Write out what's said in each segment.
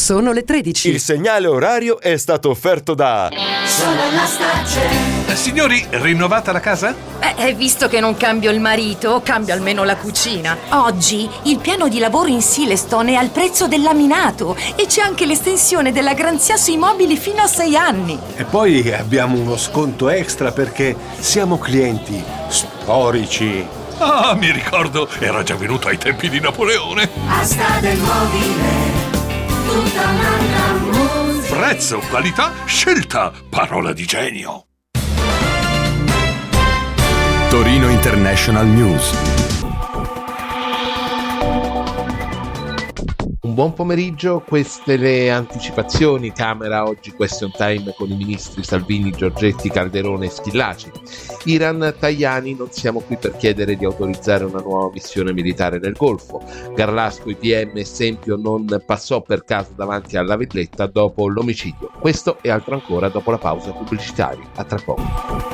Sono le 13. Il segnale orario è stato offerto da Signori, rinnovata la casa? Visto che non cambio il marito, cambio almeno la cucina. Oggi il piano di lavoro in Silestone è al prezzo del laminato e c'è anche l'estensione della garanzia sui mobili fino a 6 anni. E poi abbiamo uno sconto extra perché siamo clienti storici. Ah, mi ricordo, era già venuto ai tempi di Napoleone. Asta del mobile, tutta un'altra musica. Prezzo, qualità, scelta, parola di genio. Torino International News. Un buon pomeriggio, queste le anticipazioni. Camera oggi question time con i ministri Salvini, Giorgetti, Calderone e Schillaci. Iran, Tajani, non siamo qui per chiedere di autorizzare una nuova missione militare nel Golfo. Garlasco, IPM, esempio, non passò per caso davanti alla villetta dopo l'omicidio. Questo e altro ancora dopo la pausa pubblicitaria. A tra poco.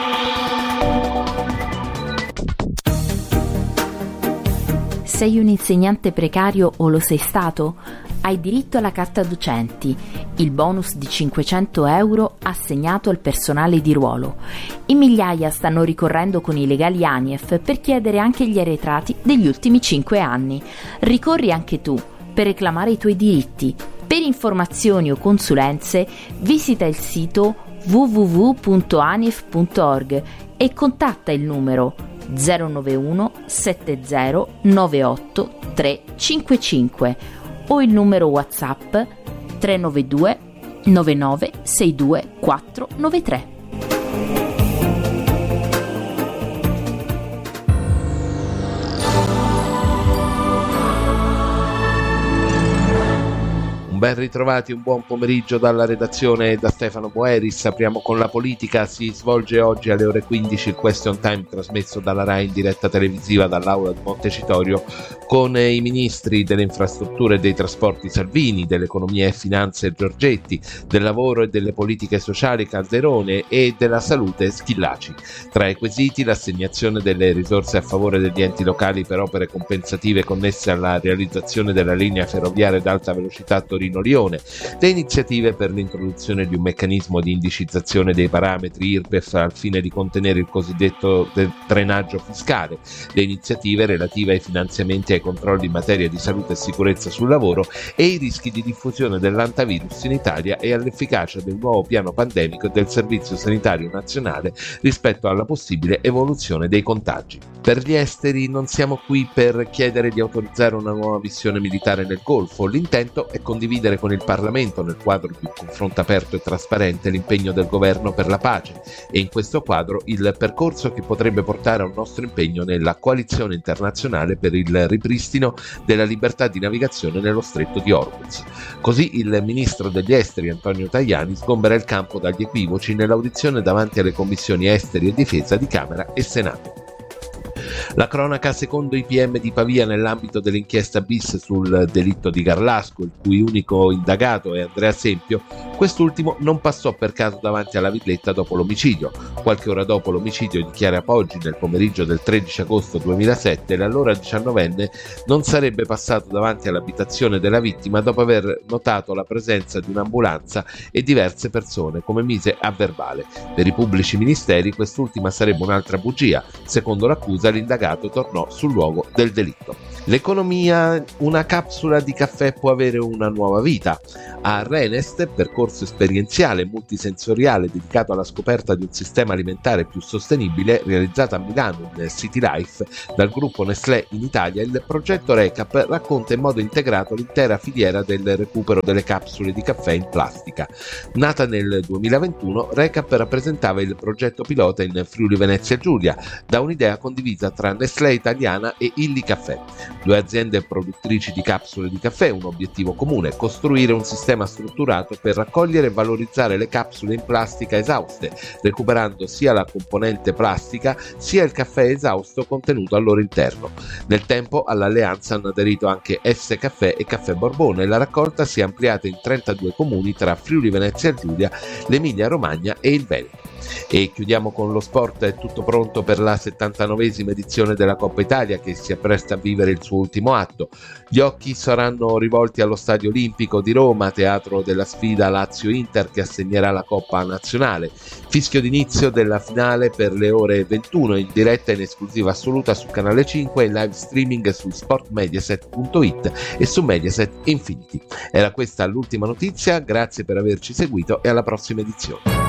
Sei un insegnante precario o lo sei stato? Hai diritto alla carta docenti, il bonus di 500 euro assegnato al personale di ruolo. In migliaia stanno ricorrendo con i legali ANIEF per chiedere anche gli arretrati degli ultimi 5 anni. Ricorri anche tu per reclamare i tuoi diritti. Per informazioni o consulenze visita il sito www.anief.org e contatta il numero 091 70 98 355 o il numero WhatsApp 392 99 62 493. Ben ritrovati, un buon pomeriggio dalla redazione da Stefano Boeris. Apriamo con la politica. Si svolge oggi alle ore 15 il Question Time trasmesso dalla RAI in diretta televisiva dall'Aula di Montecitorio con i ministri delle infrastrutture e dei trasporti Salvini, dell'economia e finanze Giorgetti, del lavoro e delle politiche sociali Calderone e della salute Schillaci. Tra i quesiti l'assegnazione delle risorse a favore degli enti locali per opere compensative connesse alla realizzazione della linea ferroviaria ad alta velocità Torino-Lione, le iniziative per l'introduzione di un meccanismo di indicizzazione dei parametri IRPEF al fine di contenere il cosiddetto drenaggio fiscale, le iniziative relative ai finanziamenti e ai controlli in materia di salute e sicurezza sul lavoro e i rischi di diffusione dell'antivirus in Italia e all'efficacia del nuovo piano pandemico e del Servizio Sanitario Nazionale rispetto alla possibile evoluzione dei contagi. Per gli esteri non siamo qui per chiedere di autorizzare una nuova missione militare nel Golfo. L'intento è condividere con il Parlamento, nel quadro di un confronto aperto e trasparente, l'impegno del governo per la pace e in questo quadro il percorso che potrebbe portare a un nostro impegno nella coalizione internazionale per il ripristino della libertà di navigazione nello stretto di Hormuz. Così il ministro degli esteri Antonio Tajani sgombera il campo dagli equivoci nell'audizione davanti alle commissioni esteri e difesa di Camera e Senato. La cronaca secondo i PM di Pavia nell'ambito dell'inchiesta bis sul delitto di Garlasco, il cui unico indagato è Andrea Sempio. Quest'ultimo non passò per caso davanti alla villetta dopo l'omicidio. Qualche ora dopo l'omicidio di Chiara Poggi, nel pomeriggio del 13 agosto 2007, l'allora 19enne non sarebbe passato davanti all'abitazione della vittima dopo aver notato la presenza di un'ambulanza e diverse persone, come mise a verbale. Per i pubblici ministeri quest'ultima sarebbe un'altra bugia. Secondo l'accusa, l'indagato tornò sul luogo del delitto. L'economia, una capsula di caffè può avere una nuova vita. A Renest, percorso esperienziale multisensoriale dedicato alla scoperta di un sistema alimentare più sostenibile, realizzato a Milano in City Life dal gruppo Nestlé in Italia, il progetto RECAP racconta in modo integrato l'intera filiera del recupero delle capsule di caffè in plastica. Nata nel 2021, RECAP rappresentava il progetto pilota in Friuli Venezia Giulia, da un'idea condivisa tra Nestlé Italiana e Illy Caffè. Due aziende produttrici di capsule di caffè, un obiettivo comune: costruire un sistema strutturato per raccogliere e valorizzare le capsule in plastica esauste, recuperando sia la componente plastica sia il caffè esausto contenuto al loro interno. Nel tempo all'alleanza hanno aderito anche S Caffè e Caffè Borbone e la raccolta si è ampliata in 32 comuni tra Friuli Venezia Giulia, l'Emilia Romagna e il Veneto. E chiudiamo con lo sport. È tutto pronto per la 79esima edizione della Coppa Italia che si appresta a vivere il suo ultimo atto. Gli occhi saranno rivolti allo Stadio Olimpico di Roma, teatro della sfida Lazio-Inter che assegnerà la Coppa Nazionale. Fischio d'inizio della finale per le ore 21 in diretta in esclusiva assoluta su Canale 5 e in live streaming su sportmediaset.it e su Mediaset Infinity. Era questa l'ultima notizia, grazie per averci seguito e alla prossima edizione.